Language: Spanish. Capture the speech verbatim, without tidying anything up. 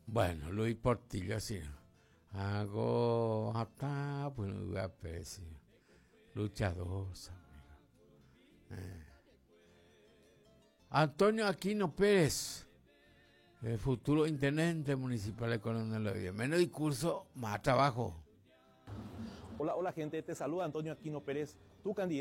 Bueno, Luis Portillo, sí. Hago hasta, pues, luchador. Eh. Antonio Aquino Pérez, el futuro intendente municipal de Coronel Loaiza. Menos discurso, más trabajo. Hola, hola gente, te saluda Antonio Aquino Pérez, tu candidato.